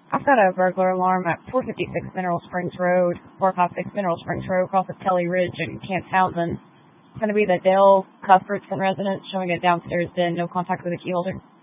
I've got a burglar alarm at 456 Mineral Springs Road, 456 Mineral Springs Road, across of Kelly Ridge in Camp-Townsend. It's going to be the Dale Cuthbertson residence, showing a downstairs den, no contact with the key holder.